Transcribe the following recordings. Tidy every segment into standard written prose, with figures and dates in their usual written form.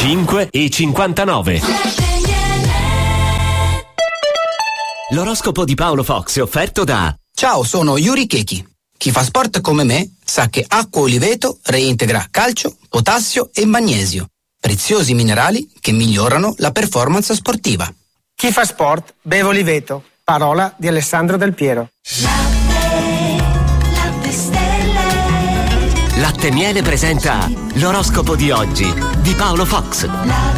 5:59. L'oroscopo di Paolo Fox è offerto da... Ciao, sono Yuri Keki. Chi fa sport come me sa che acqua Oliveto reintegra calcio, potassio e magnesio, preziosi minerali che migliorano la performance sportiva. Chi fa sport beve Oliveto. Parola di Alessandro Del Piero. Latte Miele presenta l'oroscopo di oggi di Paolo Fox.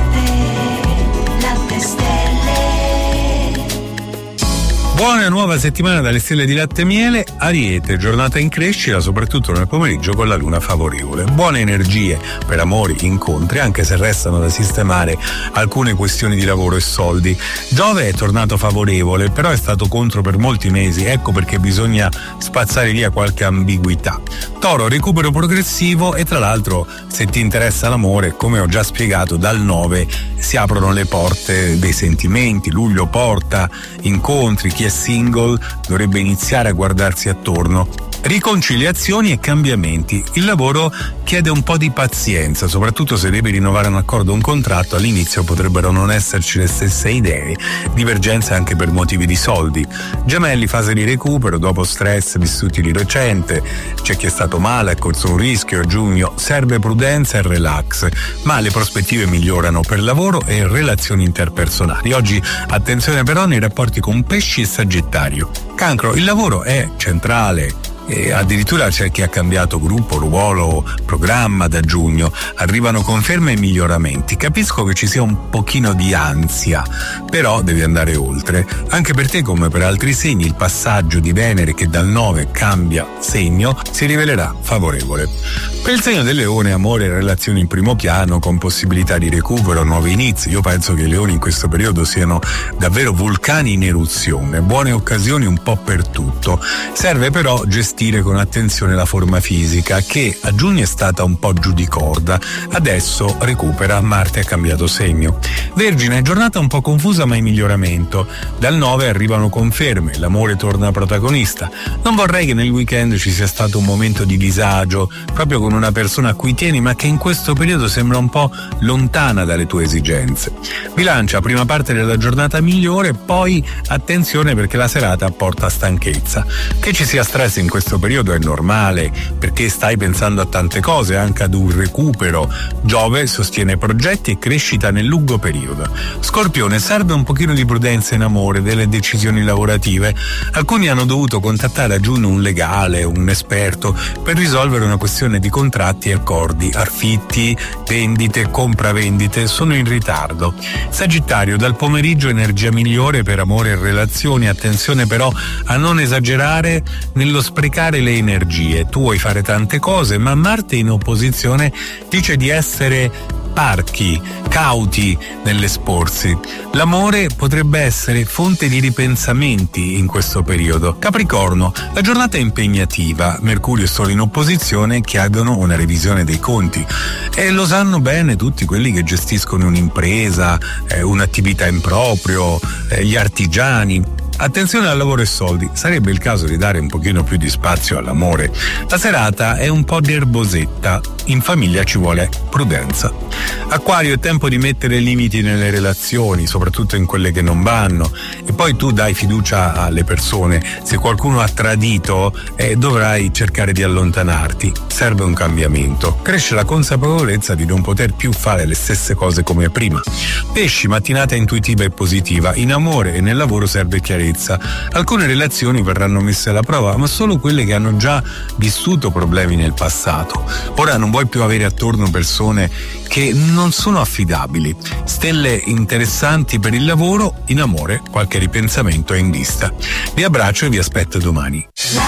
Buona nuova settimana dalle stelle di Latte Miele. Ariete, giornata in crescita, soprattutto nel pomeriggio con la luna favorevole. Buone energie per amori, incontri, anche se restano da sistemare alcune questioni di lavoro e soldi. Giove è tornato favorevole, però è stato contro per molti mesi, ecco perché bisogna spazzare via qualche ambiguità. Toro, recupero progressivo e tra l'altro, se ti interessa l'amore, come ho già spiegato, dal 9 si aprono le porte dei sentimenti. Luglio porta incontri, chi è single dovrebbe iniziare a guardarsi attorno. Riconciliazioni e cambiamenti. Il lavoro chiede un po' di pazienza, soprattutto se devi rinnovare un accordo o un contratto. All'inizio potrebbero non esserci le stesse idee, divergenze anche per motivi di soldi. Gemelli, fase di recupero dopo stress vissuti di recente. C'è chi è stato male, ha corso un rischio. A giugno serve prudenza e relax, ma le prospettive migliorano per lavoro e relazioni interpersonali. Oggi attenzione però nei rapporti con Pesci e Sagittario. Cancro, il lavoro è centrale. E addirittura c'è chi ha cambiato gruppo, ruolo, programma da giugno. Arrivano conferme e miglioramenti. Capisco che ci sia un pochino di ansia, però devi andare oltre. Anche per te, come per altri segni, il passaggio di Venere che dal 9 cambia segno si rivelerà favorevole. Per il segno del Leone, amore e relazioni in primo piano con possibilità di recupero, nuovi inizi. Io penso che i leoni in questo periodo siano davvero vulcani in eruzione, buone occasioni un po' per tutto. Serve però gestire con attenzione la forma fisica, che a giugno è stata un po' giù di corda, adesso recupera, Marte ha cambiato segno. Vergine, giornata un po' confusa ma in miglioramento, dal 9 arrivano conferme, l'amore torna protagonista. Non vorrei che nel weekend ci sia stato un momento di disagio proprio con una persona a cui tieni ma che in questo periodo sembra un po' lontana dalle tue esigenze. Bilancia, prima parte della giornata migliore, poi attenzione perché la serata porta stanchezza. Che ci sia stress in questo periodo è normale, perché stai pensando a tante cose, anche ad un recupero. Giove sostiene progetti e crescita nel lungo periodo. Scorpione, serve un pochino di prudenza in amore, delle decisioni lavorative. Alcuni hanno dovuto contattare a giugno un legale, un esperto, per risolvere una questione di contratti e accordi. Affitti, vendite, compravendite sono in ritardo. Sagittario, dal pomeriggio energia migliore per amore e relazioni. Attenzione però a non esagerare nello sprecare le energie. Tu vuoi fare tante cose, ma Marte in opposizione dice di essere parchi, cauti nell'esporsi. L'amore potrebbe essere fonte di ripensamenti in questo periodo. Capricorno, la giornata è impegnativa, Mercurio e Sole in opposizione chiedono una revisione dei conti e lo sanno bene tutti quelli che gestiscono un'impresa, un'attività in proprio, gli artigiani. Attenzione al lavoro e soldi, sarebbe il caso di dare un pochino più di spazio all'amore. La serata è un po' nerbosetta, in famiglia ci vuole prudenza. Acquario, è tempo di mettere limiti nelle relazioni, soprattutto in quelle che non vanno, e poi tu dai fiducia alle persone. Se qualcuno ha tradito, dovrai cercare di allontanarti. Serve un cambiamento. Cresce la consapevolezza di non poter più fare le stesse cose come prima. Pesci, mattinata intuitiva e positiva. In amore e nel lavoro serve chiarezza. Alcune relazioni verranno messe alla prova, ma solo quelle che hanno già vissuto problemi nel passato. Ora non vuoi più avere attorno persone che non sono affidabili. Stelle interessanti per il lavoro, in amore qualche ripensamento è in vista. Vi abbraccio e vi aspetto domani.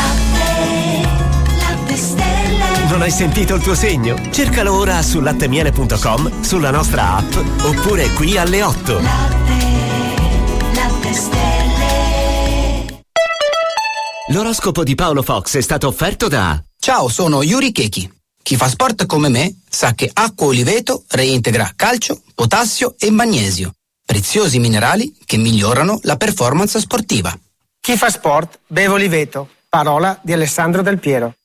Non hai sentito il tuo segno? Cercalo ora su lattemiele.com, sulla nostra app oppure qui alle 8. Latte Stelle. L'oroscopo di Paolo Fox è stato offerto da... Ciao, sono Yuri Keki. Chi fa sport come me sa che acqua Oliveto reintegra calcio, potassio e magnesio, preziosi minerali che migliorano la performance sportiva. Chi fa sport beve Oliveto. Parola di Alessandro Del Piero.